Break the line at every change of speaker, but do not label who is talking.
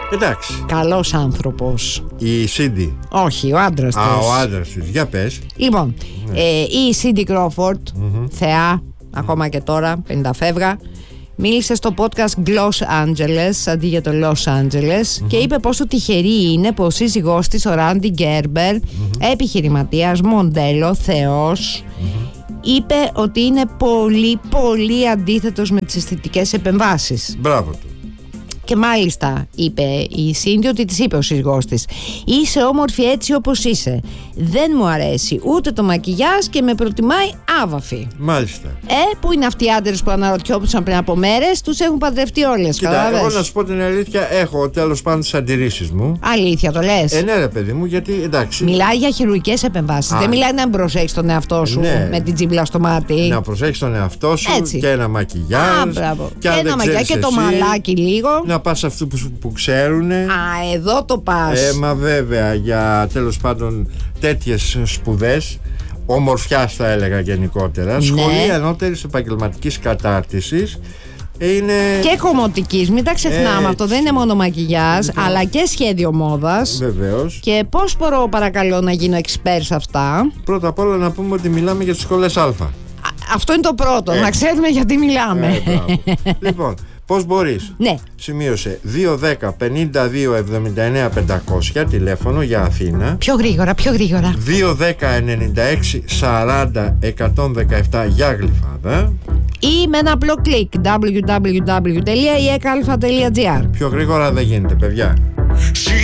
Εντάξει.
Καλός άνθρωπος.
Η Σίντι.
Όχι, ο άντρας της.
Ο άντρας της. Για πες.
Λοιπόν, η Σίντι Κρόφορντ, θεά, ακόμα και τώρα, 50 φεύγα, μίλησε στο podcast Los Angeles αντί για το Los Angeles και είπε πόσο τυχερή είναι που ο σύζυγός της, ο Ράντι Γκέρμπερ, επιχειρηματίας, μοντέλο, θεός, είπε ότι είναι πολύ πολύ αντίθετος με τις αισθητικές επεμβάσεις.
Μπράβο του.
Και μάλιστα είπε η Σίντι ότι της είπε ο σύζυγός της: είσαι όμορφη έτσι όπως είσαι. Δεν μου αρέσει ούτε το μακιγιάζ και με προτιμάει άβαφη.
Μάλιστα.
Που είναι αυτοί οι άντρες που αναρωτιόντουσαν πριν από μέρες, τους έχουν παντρευτεί όλες.
Κοίτα, εγώ να σου πω την αλήθεια, έχω τέλος πάντων τις αντιρρήσεις μου.
Αλήθεια το λες?
Ναι, ρε παιδί μου, γιατί εντάξει.
Μιλάει για χειρουργικές επεμβάσεις. Δεν μιλάει να προσέχεις τον εαυτό σου με την τσίμπλα στο μάτι.
Να προσέχεις τον εαυτό σου. Έτσι. Και ένα μακιγιάζ.
Και ένα μακιγιάζ και το μαλάκι λίγο.
Να πας σε αυτούς που ξέρουνε.
Εδώ το πας.
Μα βέβαια, για τέλος πάντων τέτοιες σπουδές ομορφιάς θα έλεγα γενικότερα, σχολεία ανώτερης επαγγελματικής κατάρτισης είναι...
και κομμωτικής, μην τα ξεχνάμε, αυτό δεν είναι μόνο μακιγιάζ, αλλά και σχέδιο μόδας.
Βεβαίως.
Και πώς μπορώ παρακαλώ να γίνω expert σε αυτά?
Πρώτα απ' όλα να πούμε ότι μιλάμε για τις σχολές Α.
Αυτό είναι το πρώτο, να ξέρουμε γιατί μιλάμε.
Λοιπόν, πώς μπορείς?
Ναι.
Σημείωσε 210 52 79 500 τηλέφωνο για Αθήνα.
Πιο γρήγορα, πιο γρήγορα.
210 96 40 117 για Γλυφάδα.
Ή με ένα απλό κλικ www.ekalfa.gr.
Πιο γρήγορα δεν γίνεται, παιδιά.